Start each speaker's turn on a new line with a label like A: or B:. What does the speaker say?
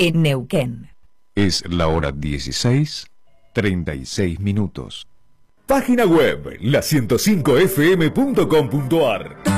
A: en Neuquén.
B: Es la hora 16:36.
C: Página web la105fm.com.ar.